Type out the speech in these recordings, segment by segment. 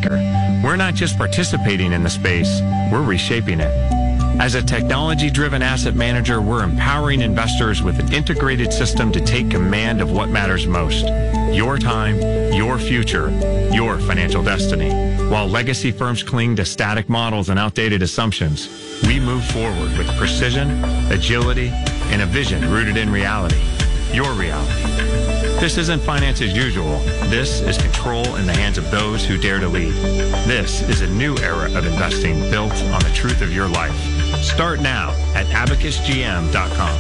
sector. We're not just participating in the space, we're reshaping it. As a technology-driven asset manager, we're empowering investors with an integrated system to take command of what matters most. Your time, your future, your financial destiny. While legacy firms cling to static models and outdated assumptions, we move forward with precision, agility, and a vision rooted in reality. Your reality. This isn't finance as usual. This is control in the hands of those who dare to lead. This is a new era of investing built on the truth of your life. Start now at abacusgm.com.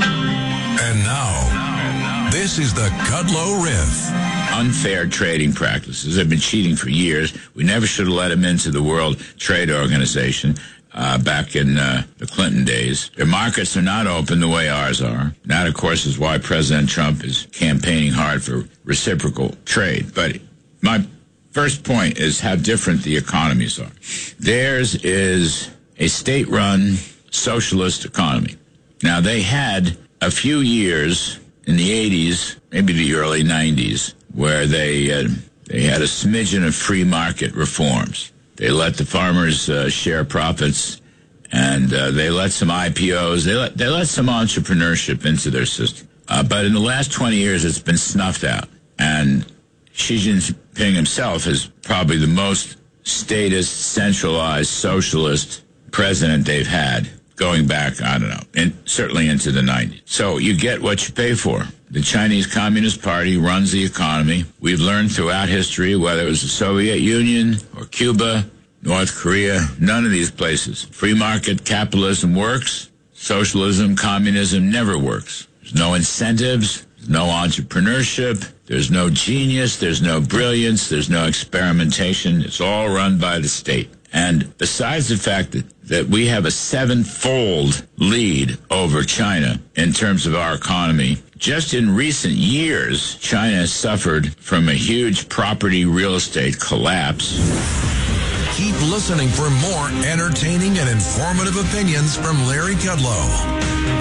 And now, this is the Kudlow Riff. Unfair trading practices. They've been cheating for years. We never should have let them into the World Trade Organization back in the Clinton days. Their markets are not open the way ours are. That, of course, is why President Trump is campaigning hard for reciprocal trade. But my first point is how different the economies are. Theirs is a state-run socialist economy. Now, they had a few years in the 80s, maybe the early 90s, where they had a smidgen of free market reforms. They let the farmers share profits, and they let some IPOs, they let some entrepreneurship into their system. But in the last 20 years, it's been snuffed out. And Xi Jinping himself is probably the most statist, centralized, socialist president they've had, going back, I don't know, certainly into the 90s. So you get what you pay for. The Chinese Communist Party runs the economy. We've learned throughout history, whether it was the Soviet Union or Cuba, North Korea, none of these places. Free market capitalism works. Socialism, communism never works. There's no incentives, there's no entrepreneurship, there's no genius, there's no brilliance, there's no experimentation. It's all run by the state. And besides the fact that we have a 7-fold lead over China in terms of our economy, just in recent years, China has suffered from a huge property real estate collapse. Keep listening for more entertaining and informative opinions from Larry Kudlow.